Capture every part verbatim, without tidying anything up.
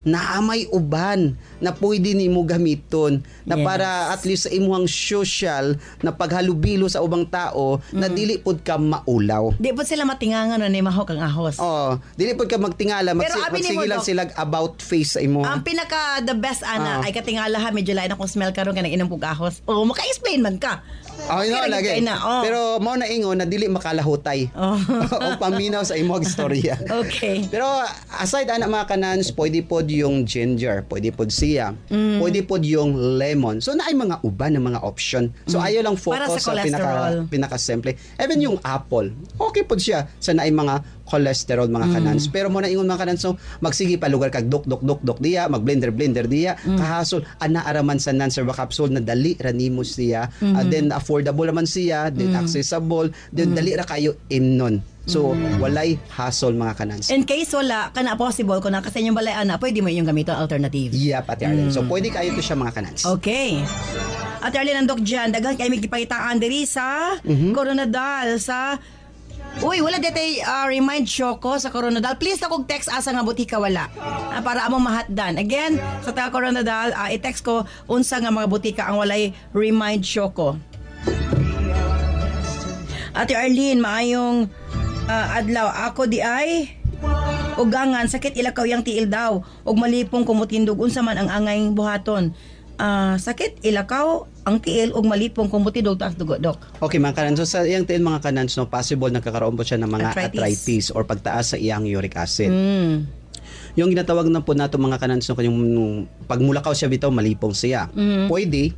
naamay uban na pwede nimo gamiton na Yes. para at least sa imuhang social na paghalubilo sa ubang tao na dili pod ka maulaw. Di po sila matingangan na ni mahok ang ahos. Oh, dili pod ka magtingala, Pero magsi- abi ni magsige mo, lang Doc, sila about face sa imo. Ang pinaka the best ana Ah. ay katingala ha, medyo lain akong smell karon kanang inom kog ahos. Oh, maka-explain man ka. Oh, yun Kaya lagi. nagkay na, oh. Pero mao na ingon na dili makalahutay. Oh. o paminaw sa imong istorya. Okay. Pero aside ana mga kanans, pwede pod yung ginger, pwede pod siya, Mm. pwede pod yung lemon. So naay mga uban ng mga option. So ayaw lang Para focus sa sa, pinaka cholesterol. pinaka simple. Even yung apple, okay pod siya sa naay mga cholesterol mga kanans. Pero mo na ingon mga kanans, so magsige pa lugar kag dok dok dok dok diya, mag blender blender diya, kahasol ana araman sa non-serva capsule na dali ra nimo siya. Uh, then affordable naman siya, then accessible, then dali ra kayo imnon. So walay hassle mga kanans. In case wala kana possible ko na kasi yung balay ana, pwede mo yung gamiton alternative. Yeah, Ate Arlene. So pwede kayo to siya mga kanans. Okay. At Arlene ang Doc dyan, dagan kayo may gipakitaan diri sa Coronadal sa Uy, wala detay uh, remind Choco sa Coronadal. Please na kog text asa nga butika wala. Ah, para among mahatdan. Again, sa taga Coronadal, uh, i-text ko unsa nga mga butika ang walay remind Choco. Ate Arlene, maayong uh, adlaw. Ako di ay ugangan sakit ilakaw yang tiil daw ug malipong kumutindog unsa man ang angay buhaton. Ah, sakit ilakaw ang tiil ug malipong kumutindog taas dugo, Dok. Okay mga kanans, so sa iyang tail mga kanans, no, possible nagkakaroon po siya ng mga Arthritis. arthritis, or pagtaas sa iyang uric acid. Mm. Yung ginatawag na po nato mga kanans, no, kanyang pagmulakaw siya bitaw, malipong siya. Pwede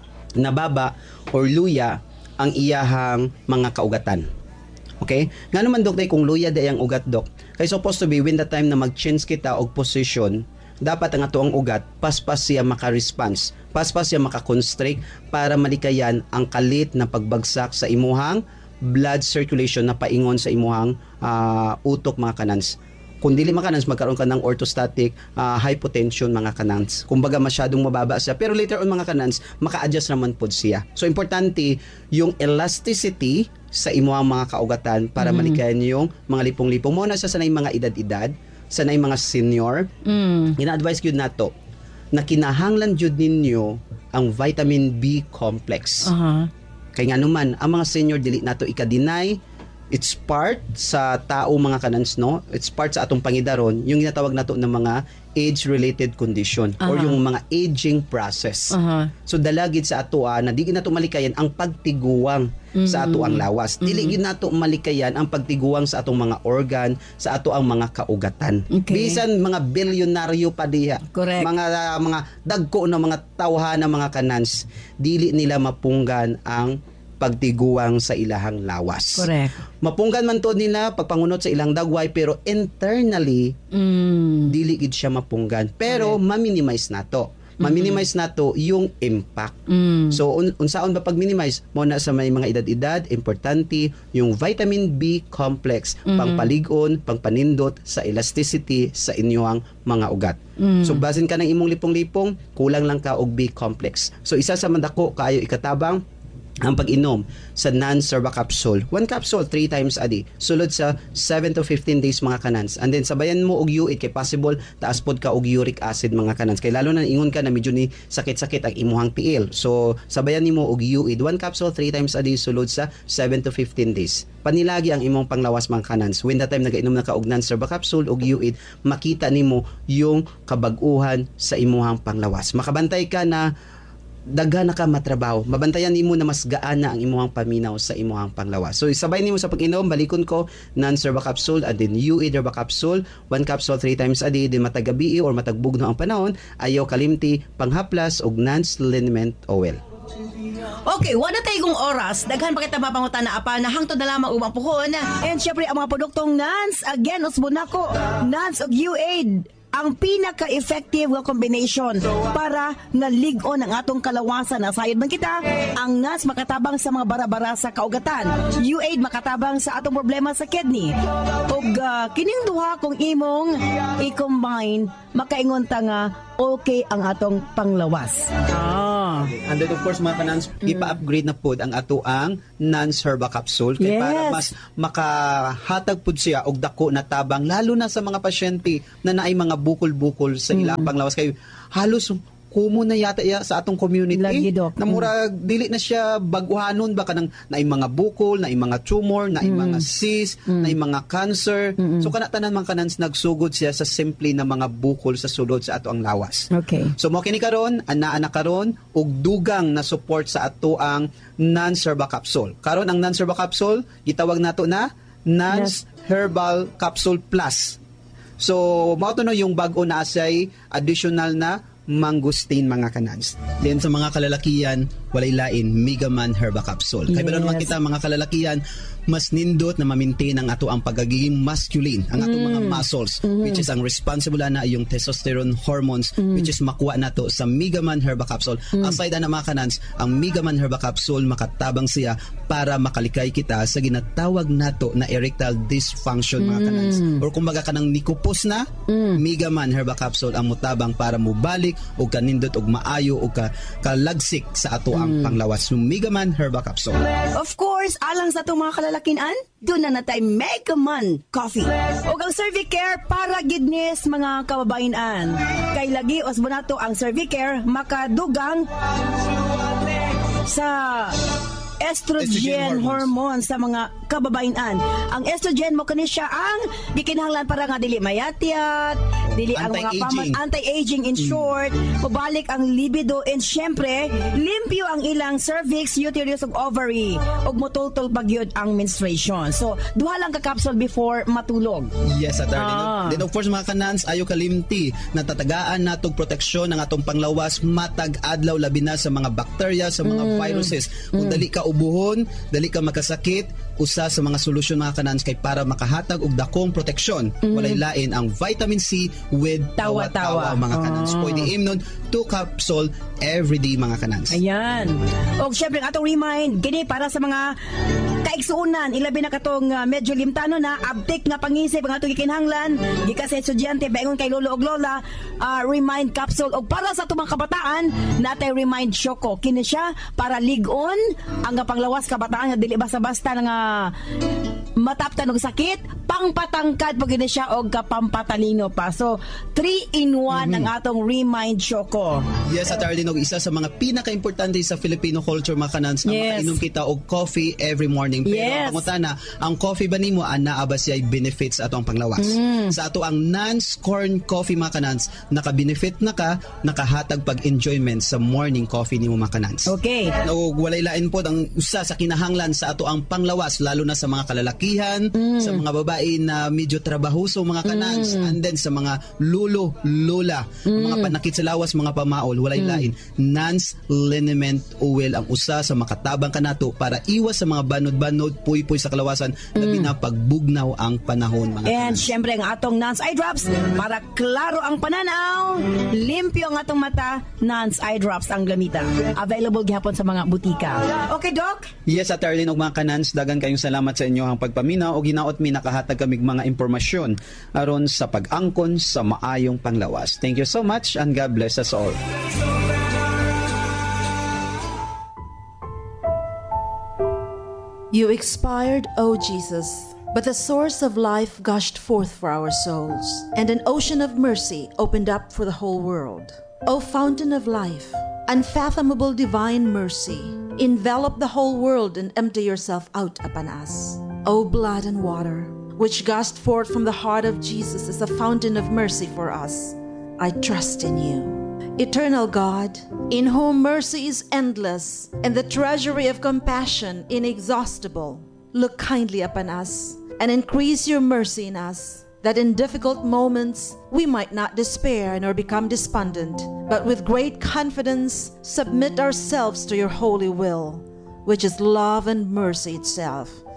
nababa or luya ang iyahang mga kaugatan. Okay? Nga naman, Dok, kung luya di ang ugat, Dok, kay supposed to be when the time na mag-change kita og position, dapat ang ato ang ugat, paspas siya maka-response, paspas siya maka-constrict para malikayan ang kalit na pagbagsak sa imuhang blood circulation na paingon sa imuhang ah, utok mga kanans. Kung dili makanans, magkaroon ka ng orthostatic uh, hypotension mga kanans. Kumbaga masyadong mababa siya. Pero later on mga kanans, maka-adjust naman po siya. So importante yung elasticity sa imuhang mga kaugatan para mm-hmm. malikayan yung mga lipong-lipong. Muna sa sanay mga edad-edad, sanay mga senior, Mm. ina-advise yun na to, na kinahanglan jud ninyo ang vitamin B complex. Aha. Kaya nga naman, ang mga senior dili nato ika-deny, it's part sa tao mga kanans, no? It's part sa atong pangidaron, yung ginatawag nato ng mga age-related condition or Aha. yung mga aging process. Aha. So dalagid sa ato ah, na di nato malikayan ang pagtiguwang sa ato ang lawas. Dili gid nato malikayan ang pagtiguwang sa atong mga organ, sa ato ang mga kaugatan. Okay. Bisan mga bilyonaryo pa diha. Correct. Mga ah, mga dagko na mga tawhana mga kanans, dili nila mapunggan ang pagtiguwang sa ilahang lawas. Correct. Mapunggan man to nila pagpangunot sa ilang dagway, pero internally Mm. dili gid siya mapunggan. Pero ma-minimize nato. Ma-minimize nato yung impact. Mm. So un- unsaon ba pag-minimize? Mo na sa may mga edad-edad, importante yung vitamin B complex, pangpalig-on, pangpanindot sa elasticity sa inyong mga ugat. Mm. So basin ka ng imong lipong-lipong, kulang lang ka og B complex. So isa sa mandako kayo ikatabang ang pag-inom sa non-serva capsule. One capsule, three times a day. Sulod sa seven to fifteen days mga kanans. And then sabayan mo og U eight kay possible taas pod ka og uric acid mga kanans. Kay lalo na ingon ka na medyo ni sakit-sakit ang imuhang tiil. So sabayan nimo og U eight. One capsule, three times a day sulod sa seven to fifteen days. Panilagi ang imong panglawas mga kanans. When that time nagainom na ka og non-serva capsule og U eight, makita nimo yung kabag-uhan sa imuhang panglawas. Makabantay ka na daghan na ka matrabaho. Mabantayan nimo na mas gaan na ang imuhang paminaw sa imuhang panglawas. So isabay nimo sa pag-inom, balikon ko non-serva capsule and then U eight Derba capsule, one capsule three times a day, din matag gabi or matag bugno ang panahon, ayaw kalimti, panghaplas og non-liniment oil. Okay, wala tayong oras. Daghan pa kita mapangutan na apa na hangtod na lamang umang puhon. And syempre ang mga produktong Nans, again, usbon ako, Nans og U eight. Ang pinaka-effective nga combination para nalig-on ang atong kalawasan. Nasayod man kita, ang Nans makatabang sa mga bara-bara sa kaugatan. U eight makatabang sa atong problema sa kidney. Ug uh, kining duha kung imong i-combine, makaingon ta nga okay ang atong panglawas. Ah. And then of course mga kanans, ipa-upgrade na pod ang ato ang Nance Herba Capsule kay Yes. para mas makahatag pod siya og dako na tabang lalo na sa mga pasyente na naay mga bukol-bukol sa ilang panglawas kay halos kumo na yata iya sa atong community Lagi, Doc. na murag dili na siya baguhanon baka nang naay mga bukol, naay mga tumor, naay mga cyst, naay mga cancer. So kana tanan man kanans nagsugod siya sa simple na mga bukol sa sulod sa ato ang lawas. Okay. So mo kini karon ana ana karon og dugang na support sa ato ang Nance Herba Capsule. Karon ang Nance Herba Capsule gitawag nato na Nance Herbal Capsule Plus. So mao to no yung bag-o na asay additional na mangustin mga kanans. Then sa mga kalalakian, walay lain, Mega Man Herba Capsule. Kaya Yes. naman kita mga kalalakian, mas nindot na ma-maintain ang ato ang pagiging masculine, ang ato mga muscles, which is ang responsible na yung testosterone hormones, which is makuha nato sa Mega Man Herba Capsule. Aside na mga kanans, ang Mega Man Herba Capsule makatabang siya para makalikay kita sa ginatawag nato na erectile dysfunction mga kanans. Or kumbaga kanang nikupos na, Mega Man Herba Capsule ang mutabang para mubalik o kanindot og maayo o ka kalagsik sa ato ang panglawas ng Mega Man Herba Capsule. Of course, alang sa itong mga kalalakinan, doon na natay Mega Man Coffee. O ang Cervicare para gidnis mga kababayan. Kay lagi osbo nato ang Cervicare makadugang sa estrogen, Estrogen hormone sa mga kababayan. Ang estrogen mo kani siya ang gikinahanglan para nga dili mayatyat, dili ang mga paman Anti-aging. anti-aging in short, mabalik ang libido and syempre limpyo ang ilang cervix, uterus ug ovary ug motultol bagyod ang menstruation. So duha lang ka capsule before matulog. Yes, at Ah. Then of course mga kanans, ayo kalimti na tatagaan natog proteksyon ng atong panglawas matag adlaw labi na sa mga bacteria, sa mga viruses. Kung dali ka ubuhon, dali ka makasakit, usa sa mga solusyon mga kanans kay para makahatag og dakong proteksyon. Walay lain ang vitamin C with Tawa-tawa. tawa-tawa mga kanans. Ah. Pwede imnon two capsule every day mga kanans. Ayan. O syempre ang atong remind, gini para sa mga kaigsuunan, ilabi na katong uh, medyo limtano na, abtik nga pangisip ang atong gikinahanglan, gikas sa estudyante, baingon kay lolo og lola, uh, remind capsule. O para sa atong mga kabataan, natay remind Choco. Kini siya para ligon ang panglawas kabataan nga dili basta-basta nga mataptan og sakit, pangpatangkad po gini siya og kapampatalino pa. So, three in one ang atong remind Choco. Yes, at Arlene, og isa sa mga pinaka-importante sa Filipino culture mga kanans, ang Yes. makainom kita og coffee every morning. Pero Yes. ang pangutana, ang coffee ba nimo ana ba siya benefits ato ang panglawas? Sa ato ang Nance corn coffee mga kanans, naka-benefit na ka, nakahatag pag-enjoyment sa morning coffee nimo mga kanans. Okay. O walay lain po ang usa sa kinahanglan sa ato ang panglawas lalo na sa mga kalalakihan, sa mga babae na medyo trabahoso mga kanans, and then sa mga lulo, lola, mga panakit sa lawas, mga pamaol, walay lain. Nance liniment oil ang usa sa makatabang kanato para iwas sa mga banod-banod, puy-puy sa kalawasan, labi na pagbugnaw ang panahon mga And kanans. syempre ang atong Nance Eye Drops para klaro ang pananaw, limpyo ang atong mata, Nance Eye Drops ang gamitan. Available gihapon sa mga butika. Okay, Doc? Yes, at Arlene og mga kanans, dagan kayong salamat sa inyo ang pagpaminaw o ginaot mi nakahatag kamig mga impormasyon aron sa pag-angkon sa maayong panglawas. Thank you so much and God bless us all. You expired, O Jesus, but the source of life gushed forth for our souls, and an ocean of mercy opened up for the whole world. O fountain of life, unfathomable divine mercy, envelop the whole world and empty yourself out upon us. O blood and water, which gushed forth from the heart of Jesus as a fountain of mercy for us, I trust in you. Eternal God, in whom mercy is endless and the treasury of compassion inexhaustible, look kindly upon us and increase your mercy in us, that in difficult moments we might not despair nor become despondent, but with great confidence submit ourselves to your holy will, which is love and mercy itself.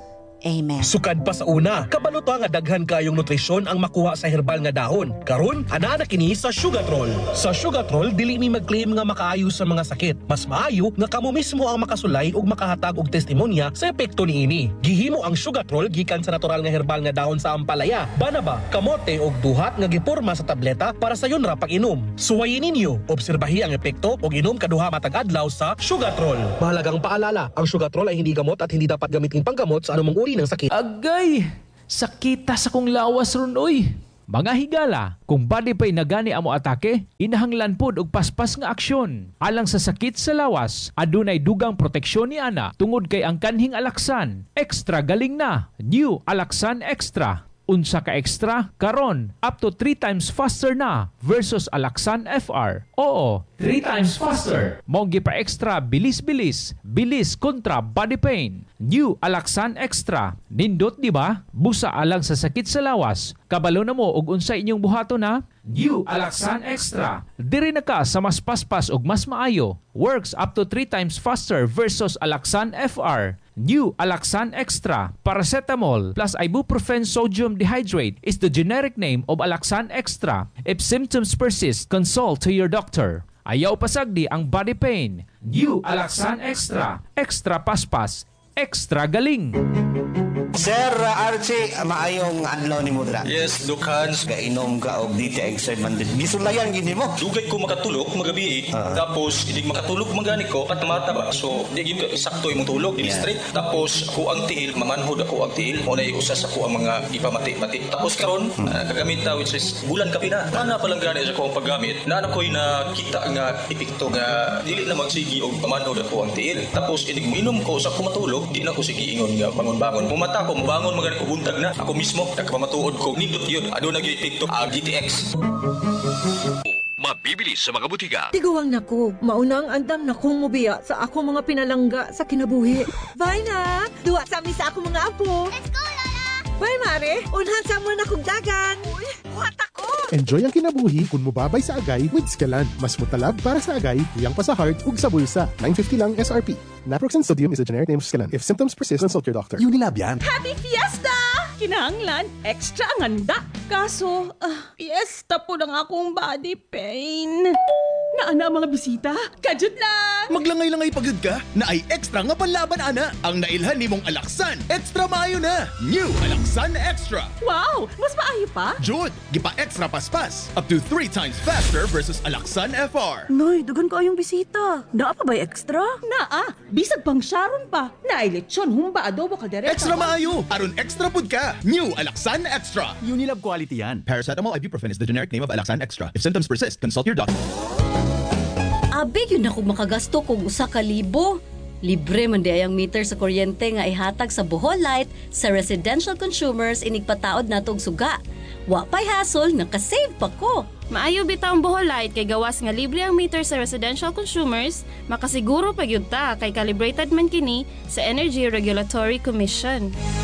Amen. Sukad pa sa una, kabalo ta nga daghan kayong nutrisyon ang makuha sa herbal nga dahon. Karon, ana na kini sa Sugatrol. Sa Sugatrol, dili mi mag-claim nga makaayo sa mga sakit. Mas maayo nga kamo mismo ang makasulay ug makahatag og testimonya sa epekto niini. Gihimo ang Sugatrol gikan sa natural nga herbal nga dahon sa ampalaya, banaba, kamote ug duhat nga giporma sa tableta para sa yun ra pag-inom. Suwayin ninyo, obserbahi ang epekto ug inom kaduha matag adlaw sa Sugatrol. Mahalagang paalala, ang Sugatrol ay hindi gamot at hindi dapat gamitin panggamot sa anumang uri ng sakit. Agay! Sakita sa kong lawas ron, oy! Mga higala, kung body pain na gani amo atake, inahanglan pod og paspas nga aksyon. Alang sa sakit sa lawas, adunay dugang proteksyon ni ana tungod kay ang kanhing Alaxan. Extra galing na. New Alaxan Extra. Unsa ka extra karon up to three times faster na versus Alaxan F R. Oo, three times faster. Monggi pa extra bilis-bilis, bilis kontra body pain. New Alaxan Extra. Nindot di ba? Busa alang sa sakit sa lawas. Kabalo na mo og unsa inyong buhato na? New Alaxan Extra. Diri na ka sa mas paspas og mas maayo. Works up to three times faster versus Alaxan F R. New Alaxan Extra. Paracetamol plus ibuprofen sodium dehydrate is the generic name of Alaxan Extra. If symptoms persist, consult to your doctor. Ayaw pasagdi ang body pain. New Alaxan Extra. Extra paspas. Extra galing. Sir Archie, maayong adlaw ni mo dra. Yes, Dukhan. Kainom ka og D T X mandit. Gisulayan gini mo. Dugay ko makatulog magabi. Ah. Tapos hindi makatulog magani ko at mata ba. So di gyud ka sakto imong tulog, yeah. Straight. Tapos ako ang tiil, mamanhod ako ang tiil. Una usa sa ko ang mga ipamati-mati. Tapos karon hmm. uh, kagamit ta which is bulan kapi na. Ana pa lang gani sa ko ang paggamit. Na ko'y nakita nga epekto nga dili na magsigi og pamanhod ako ang tiil. Tapos inig minom ko sa ko matulog, di na ko sige ingon nga bangon-bangon. Mumata ko bangon magani ko buntag na. Ako mismo nagpamatuod ko. Nindot yun. Ano nag epekto ang D T X. Mabibili sa mga butika. Tiguang nako, maunang andam na kong mubiya sa ako mga pinalangga sa kinabuhi. Bye na! Duwa sa amin sa ako mga apo. Let's go, Lola! Bye, Mare! Unhan sa mga nakong dagan. Uy, buhat ako! Enjoy ang kinabuhi kung mubabay sa agay with Scalan. Mas mutalab para sa agay, tuyang pa sa heart ug sa bulsa. nine fifty lang S R P. Naproxen sodium is a generic name of Scalan. If symptoms persist, consult your doctor. Unilab yan. Happy Fiesta! Kinahanglan, extra ang handa. Kaso, ah, fiesta po lang akong body pain. Naana mga bisita? Kajud lang! Maglangay-langay pagod ka? Na ay extra nga panlaban, ana. Ang nailhan ni mong Alaxan. Extra maayo na. New Alaxan Extra. Wow! Mas maayo pa? Jud, gipa extra paspas. Up to three times faster versus Alaxan F R. Noy, dugan ko ayong bisita. Naa pa ba'y extra? Naa. Bisag pang Sharon pa. Naay lechon, humba, adobo, kaldereta. Extra maayo. Aron extra pud ka. New Alaxan Extra. Unilab quality yan. Paracetamol ibuprofen is the generic name of Alaxan Extra. If symptoms persist, consult your doctor. Abig yun ako makagasto kung usa ka libo. Libre man di ayang meter sa kuryente nga ihatag sa Bohol Light sa residential consumers inigpataod natong suga. Wa pay hasol, nakasave pa ko. Maayo bitaw ang Bohol Light kay gawas nga libre ang meter sa residential consumers, makasiguro pa gyud ta kay calibrated man kini sa Energy Regulatory Commission.